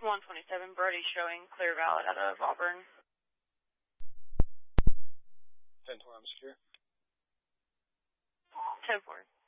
127, Brody showing clear valid out of Auburn. 10-4, I'm secure. 10-4.